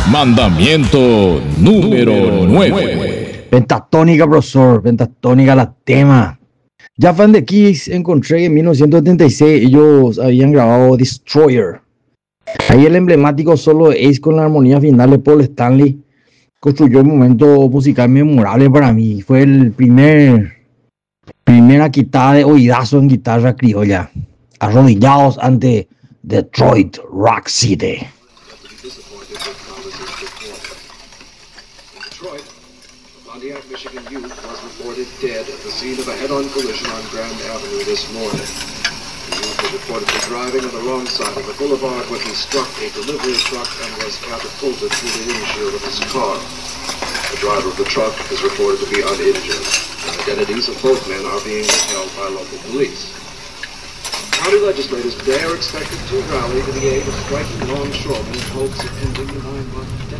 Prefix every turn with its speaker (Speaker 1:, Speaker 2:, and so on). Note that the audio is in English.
Speaker 1: Mandamiento número 9.
Speaker 2: Pentatónica, profesor, pentatónica la tema. Ya fan de Kiss encontré en 1976, ellos habían grabado Destroyer. Ahí el emblemático solo de Ace con la armonía final de Paul Stanley construyó un momento musical memorable para mí. Fue el primera quitada de oídazo en guitarra criolla. Arrodillados ante Detroit Rock City.
Speaker 3: Detroit, a Pontiac, Michigan youth was reported dead at the scene of a head-on collision on Grand Avenue this morning. The youth was reportedly driving on the wrong side of the boulevard when he struck a delivery truck and was catapulted through the windshield of his car. The driver of the truck is reported to be uninjured. The identities of both men are being withheld by local police. County legislators today are expected to rally to the aid of striking longshoremen in hopes of ending the 9-month debt